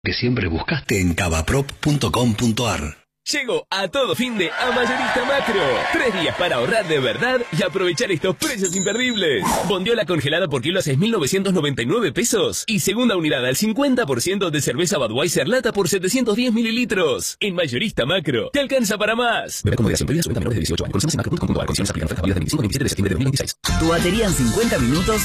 que siempre buscaste en cavaprop.com.ar. Llegó a todo fin de a Mayorista Macro. 3 días para ahorrar de verdad y aprovechar estos precios imperdibles. Bondiola congelada por kilo a 6.999 pesos. Y segunda unidad al 50% de cerveza Budweiser lata por 710 mililitros. En Mayorista Macro, te alcanza para más. Bebé con moderación, prohibida su venta a menores de 18 años. Condiciones en macro.com.ar. Condiciones aplican. Ofertas válidas del 25 al 27 de septiembre de 2026. Tu batería en 50 minutos